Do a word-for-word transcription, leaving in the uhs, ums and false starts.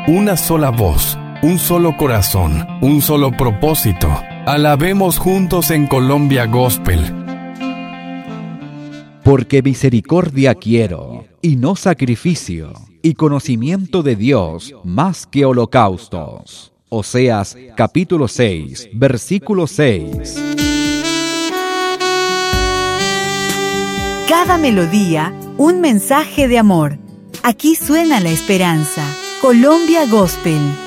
una sola voz, un solo corazón, un solo propósito. Alabemos juntos en Colombia Gospel. Porque misericordia quiero, y no sacrificio, y conocimiento de Dios más que holocaustos. Oseas capítulo seis, versículo seis. Cada melodía, un mensaje de amor. Aquí suena la esperanza. Colombia Gospel.